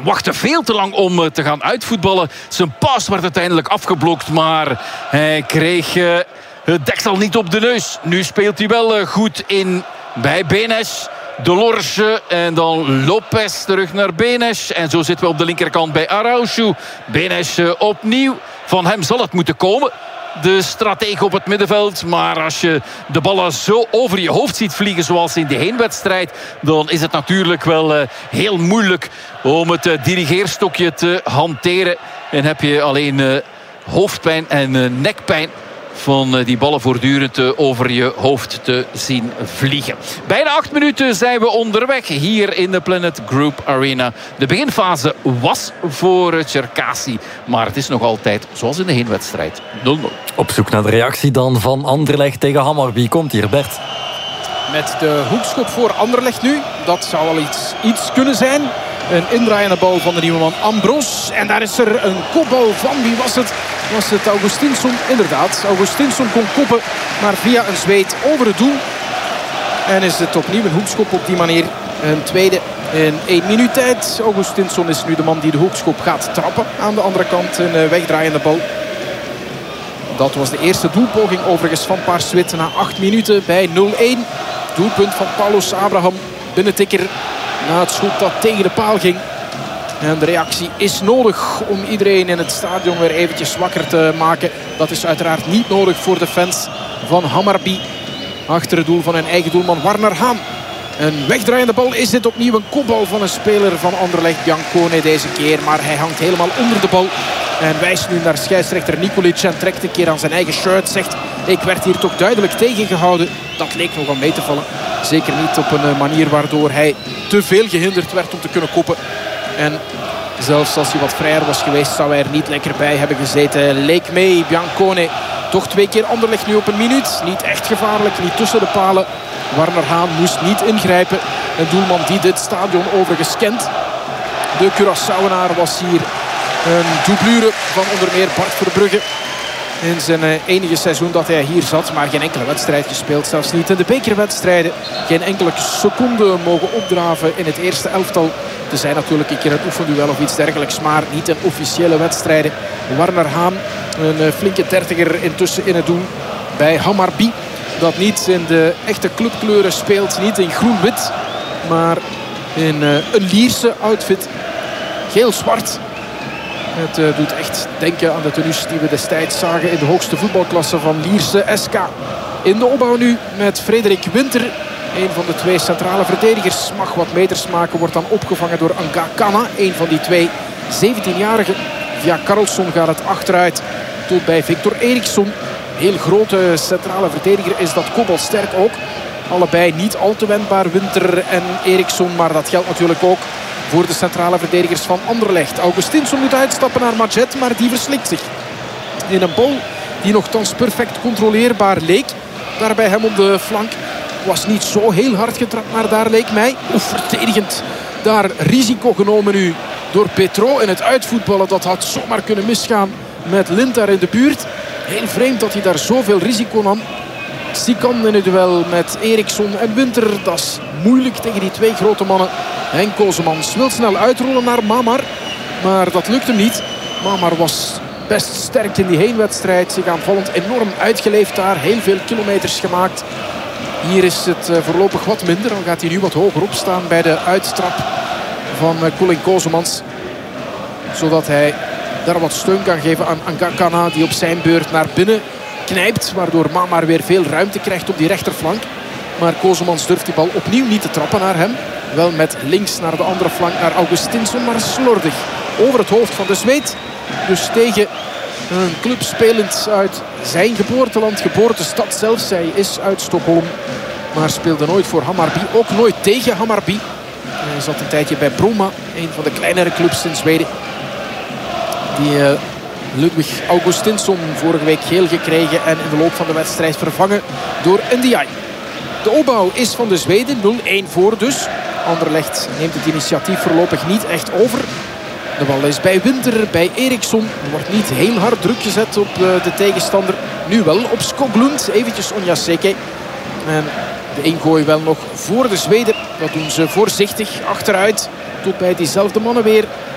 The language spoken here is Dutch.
wachtte veel te lang om te gaan uitvoetballen. Zijn paas werd uiteindelijk afgeblokt, maar hij kreeg het deksel niet op de neus. Nu speelt hij wel goed in bij Benes. Delorge en dan Lopez terug naar Benes. En zo zitten we op de linkerkant bij Araujo. Benes opnieuw. Van hem zal het moeten komen. De stratege op het middenveld. Maar als je de ballen zo over je hoofd ziet vliegen zoals in de heenwedstrijd, dan is het natuurlijk wel heel moeilijk om het dirigeerstokje te hanteren. En heb je alleen hoofdpijn en nekpijn van die ballen voortdurend over je hoofd te zien vliegen. Bijna 8 minuten zijn we onderweg hier in de Planet Group Arena. De beginfase was voor Cherkassy, maar het is nog altijd zoals in de heenwedstrijd 0-0. Op zoek naar de reactie dan van Anderlecht tegen Hammarby. Komt hier Bert. Met de hoekschop voor Anderlecht nu. Dat zou al iets kunnen zijn. Een indraaiende bal van de nieuwe man Ambros. En daar is er een kopbal van. Wie was het? Was het Augustinsson? Inderdaad. Augustinsson kon koppen. Maar via een zweet over het doel. En is het opnieuw een hoekschop op die manier. Een tweede in 1 minuut tijd. Augustinsson is nu de man die de hoekschop gaat trappen. Aan de andere kant een wegdraaiende bal. Dat was de eerste doelpoging overigens van Paars-Wit na 8 minuten bij 0-1. Doelpunt van Paulus Abraham. Binnentikker na het schot dat tegen de paal ging. En de reactie is nodig om iedereen in het stadion weer eventjes wakker te maken. Dat is uiteraard niet nodig voor de fans van Hammarby. Achter het doel van hun eigen doelman Warner Haan. Een wegdraaiende bal. Is dit opnieuw een kopbal van een speler van Anderlecht, Biancone deze keer. Maar hij hangt helemaal onder de bal. En wijst nu naar scheidsrechter Nikolic en trekt een keer aan zijn eigen shirt. Zegt, ik werd hier toch duidelijk tegengehouden. Dat leek nog aan mee te vallen. Zeker niet op een manier waardoor hij te veel gehinderd werd om te kunnen koppen. En zelfs als hij wat vrijer was geweest, zou hij er niet lekker bij hebben gezeten. Leek mee, Biancone. Toch 2 keer Anderlecht nu op een minuut. Niet echt gevaarlijk, niet tussen de palen. Warner Haan moest niet ingrijpen. Een doelman die dit stadion overigens kent. De Curaçaoenaar was hier een doublure van onder meer Bart Verbrugge. In zijn enige seizoen dat hij hier zat. Maar geen enkele wedstrijd gespeeld. Zelfs niet in de bekerwedstrijden. Geen enkele seconde mogen opdraven in het eerste elftal. Er zijn natuurlijk een keer een oefenduel of iets dergelijks. Maar niet in officiële wedstrijden. Warner Haan, een flinke 30er intussen in het doel bij Hammarby. Dat niet in de echte clubkleuren speelt. Niet in groen-wit. Maar in een Lierse outfit. Geel-zwart. Het doet echt denken aan de tenues die we destijds zagen in de hoogste voetbalklasse van Lierse SK. In de opbouw nu met Frederik Winter. Een van de 2 centrale verdedigers. Mag wat meters maken. Wordt dan opgevangen door Anga Kana. Een van die 2 17-jarigen. Via Karlsson gaat het achteruit. Tot bij Victor Eriksson. Heel grote centrale verdediger is dat, kopbalsterk ook. Allebei niet al te wendbaar, Winter en Eriksson. Maar dat geldt natuurlijk ook voor de centrale verdedigers van Anderlecht. Augustinsson moet uitstappen naar Madjet, maar die verslikt zich in een bal die nogthans perfect controleerbaar leek. Daar bij hem op de flank was niet zo heel hard getrapt, maar daar leek mij verdedigend. Daar risico genomen nu door Petro in het uitvoetballen. Dat had zomaar kunnen misgaan met Lind daar in de buurt. Heel vreemd dat hij daar zoveel risico nam. Sikan in het duel met Eriksson en Winter. Dat is moeilijk tegen die 2 grote mannen. Henk Kozemans wil snel uitrollen naar Mamar. Maar dat lukt hem niet. Mamar was best sterk in die heenwedstrijd. Zich aanvallend enorm uitgeleefd daar. Heel veel kilometers gemaakt. Hier is het voorlopig wat minder. Dan gaat hij nu wat hoger opstaan bij de uittrap van Colin Kozemans. Zodat hij daar wat steun kan geven aan Angakana. Die op zijn beurt naar binnen knijpt. Waardoor Mamar weer veel ruimte krijgt op die rechterflank. Maar Kozemans durft die bal opnieuw niet te trappen naar hem. Wel met links naar de andere flank naar Augustinsson. Maar slordig over het hoofd van de Zweed. Dus tegen een club spelend uit zijn geboorteland. Geboortestad zelfs. Hij is uit Stockholm. Maar speelde nooit voor Hammarby. Ook nooit tegen Hammarby. Hij zat een tijdje bij Bromma. Een van de kleinere clubs in Zweden. Die Ludwig Augustinsson vorige week geel gekregen. En in de loop van de wedstrijd vervangen door Ndiaye. De opbouw is van de Zweden. 0-1 voor dus. Anderlecht neemt het initiatief voorlopig niet echt over. De bal is bij Winter, bij Eriksson. Er wordt niet heel hard druk gezet op de tegenstander. Nu wel op Skoglund. Eventjes Onyaseke. En de ingooi wel nog voor de Zweden. Dat doen ze voorzichtig achteruit. Tot bij diezelfde mannen weer.